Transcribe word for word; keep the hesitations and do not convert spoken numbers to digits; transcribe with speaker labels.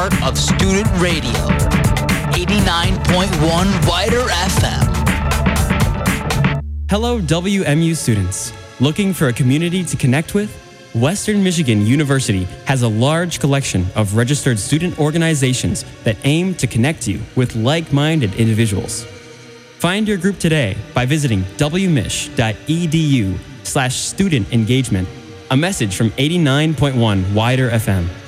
Speaker 1: of Student Radio, eighty-nine point one Wider F M.
Speaker 2: Hello, W M U students. Looking for a community to connect with? Western Michigan University has a large collection of registered student organizations that aim to connect you with like-minded individuals. Find your group today by visiting wmich.edu slash student engagement. A message from eighty-nine point one Wider F M.